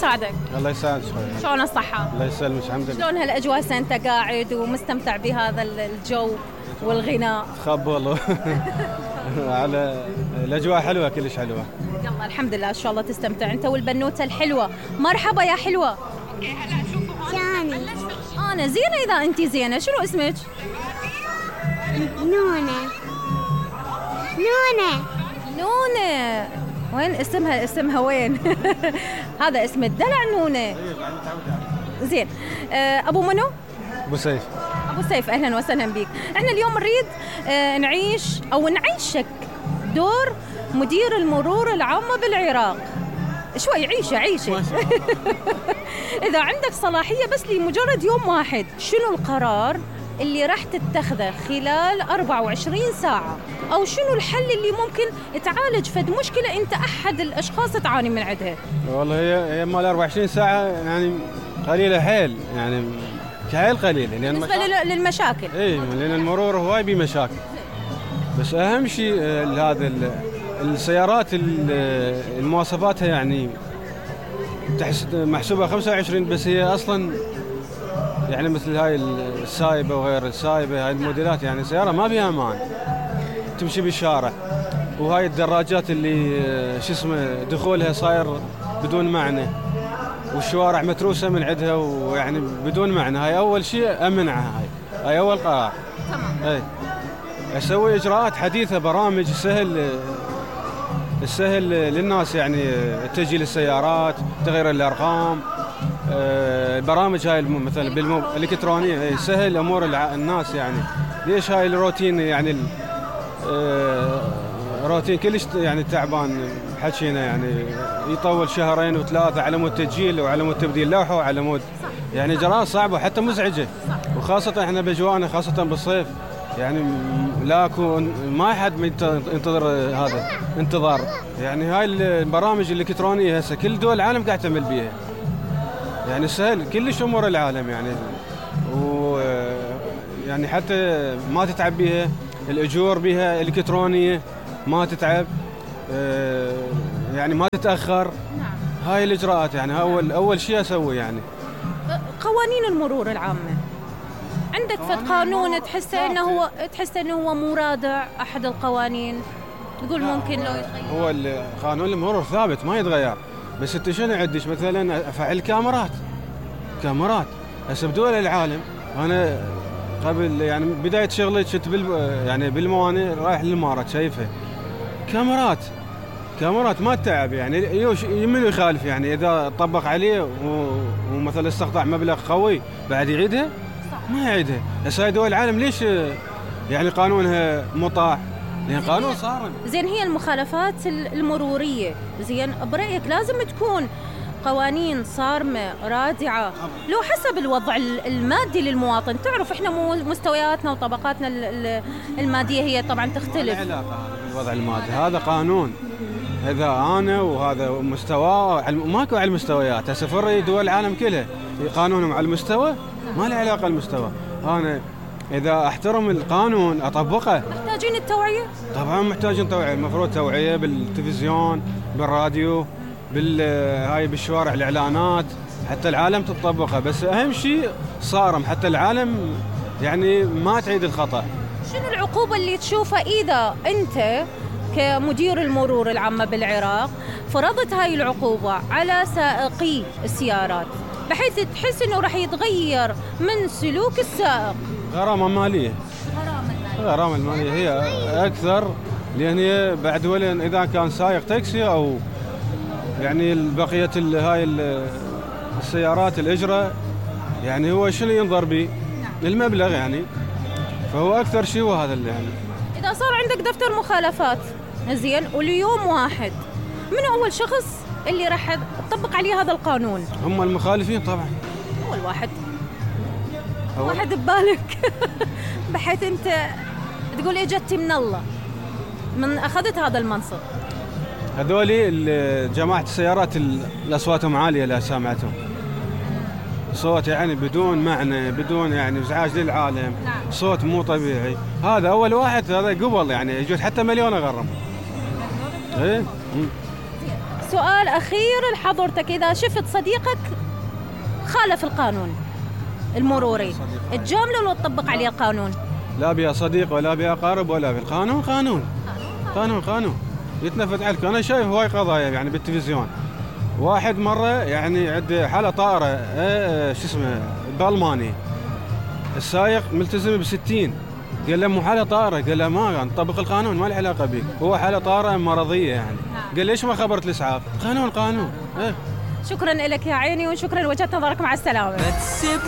يساعدك. الله يساعدك شوي. شلون الصحة؟ الله يسلمك الحمد لله. شلون هالأجواء هسه أنت قاعد ومستمتع بهذا الجو والغناء؟ تخاب والله. على الأجواء حلوة كلش حلوة. يلا الحمد لله إن شاء الله تستمتع أنت والبنوتة الحلوة. مرحبا يا حلوة. جاني. أنا زينة. إذا أنت زينة شنو اسمك؟ نونة. نونة. نونة. وين اسمها وين؟ هذا اسم الدلع نونة. زين. أبو منو؟ أبو سيف. أبو سيف أهلا وسهلا بك. احنا اليوم نريد نعيش أو نعيشك دور مدير المرور العامة بالعراق. شوي عيشة. إذا عندك صلاحية بس لمجرد يوم واحد، شنو القرار اللي راح تتخذه خلال 24 ساعة؟ أو شنو الحل اللي ممكن تعالج فد مشكلة أنت أحد الأشخاص تعاني من عندها؟ والله هي مال 24 ساعة يعني قليلة حيل، يعني حيل قليلة بالنسبة للمشاكل. لأن المرور هواي بيه مشاكل. بس أهم شيء هذا السيارات المواصفاتها يعني محسوبة 25، بس هي أصلاً يعني مثل هاي السايبة وغير السايبة، هاي الموديلات يعني سيارة ما فيها أمان تمشي بالشارع. وهاي الدراجات اللي دخولها صاير بدون معنى، والشوارع متروسة من عندها ويعني بدون معنى. هاي أول شيء أمنعها، هاي أول قرار. تمام. أسوي إجراءات حديثة، برامج السهل للناس، يعني تسجيل السيارات، تغيير الأرقام، برامج هاي مثلا بالإلكترونية سهل أمور الناس. يعني ليش هاي الروتين يعني روتين كلش يعني تعبان حكينا، يعني يطول شهرين وثلاثة على مود تسجيل وعلى مود تبديل لوحة وعلى مود يعني إجراءات صعبة وحتى مزعجة. وخاصة احنا بأجواءنا خاصة بالصيف يعني لاكو ما حد ينتظر هذا انتظار. يعني هاي البرامج الإلكترونية هسه كل دول العالم قاعد تعمل بيها، يعني سهل كلش أمور العالم يعني. يعني حتى ما تتعب بيها، الأجور بيها إلكترونية ما تتعب، يعني ما تتأخر. هاي الإجراءات يعني أول شيء أسوي. يعني قوانين المرور العامة عندك فد قانون تحس انه هو مرادع احد القوانين، تقول ممكن لو يتغير؟ هو قانون المرور ثابت ما يتغير، بس انت شنو عندك مثلا افعل كاميرات هسه بدول العالم. انا قبل يعني بدايه شغلي كنت يعني بالموانئ رايح للامارات شايفها كاميرات ما تتعب. يعني من يخالف يعني اذا طبق عليه ومثلا استقطع مبلغ قوي بعد يعيدها ما يعيدها. هسه هاي دول العالم ليش يعني قانونها مطاع؟ لان قانون صارم. زين هي المخالفات المروريه زين برايك لازم تكون قوانين صارمه رادعه لو حسب الوضع المادي للمواطن. تعرف احنا مستوياتنا وطبقاتنا الماديه هي طبعا تختلف. ما علاقه بالوضع المادي، هذا قانون. اذا انا وهذا مستوى ماكو على المستويات. هسه فري دول العالم كلها قانونهم على المستوى، ما له علاقه المستوى. انا اذا احترم القانون اطبقه. محتاجين التوعيه؟ طبعا محتاجين توعيه، المفروض توعيه بالتلفزيون بالراديو هاي بالشوارع الاعلانات حتى العالم تطبقها. بس اهم شيء صارم حتى العالم يعني ما تعيد الخطا. شنو العقوبه اللي تشوفها اذا انت كمدير المرور العامة بالعراق فرضت هاي العقوبة على سائقي السيارات بحيث تحس انه راح يتغير من سلوك السائق؟ غرامة مالية. غرامة المالية هي أكثر، لأن هي بعد ولن إذا كان سائق تاكسي أو يعني بقية هاي السيارات الإجرة يعني هو شنو ينظر به؟ المبلغ يعني. فهو أكثر شيء هو هذا اللي يعني. إذا صار عندك دفتر مخالفات زين وليوم واحد، من أول شخص اللي راح تطبق عليه هذا القانون؟ هم المخالفين طبعا. أول واحد ببالك بحيث أنت تقول إجتي من الله من أخذت هذا المنصب؟ هذولي جماعة السيارات الأصواتهم عالية لا سامعتهم صوت يعني بدون معنى بدون يعني ازعاج للعالم. صوت مو طبيعي. هذا أول واحد، هذا قبل يعني يجوز حتى مليون أغرم. إيه سؤال أخير لحضرتك، إذا شفت صديقك خالف القانون المروري تجامله ولا تطبق عليه القانون؟ لا بيا صديق ولا بيا قارب ولا بالقانون. قانون يتنفذ عليك. انا شايف هواي قضايا يعني بالتلفزيون. واحد مره يعني عند حاله طائره شو اسمه بالماني، السائق ملتزم ب60، قال له مو حاله طائره، قال له ما نطبق القانون ما له علاقه بك، هو حاله طائره مرضيه يعني. قال ليش ما خبرت الاسعاف؟ قانون. شكرا لك يا عيني وشكرا لوجهة نظرك، مع السلامه.